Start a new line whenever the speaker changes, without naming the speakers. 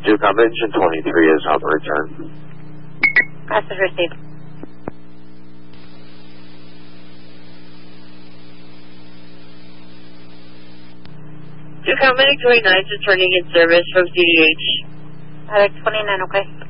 Ducom engine 23 is on the return.
Message received.
Ducom Medic 29 is returning in service from CDH.
Medic 29, okay.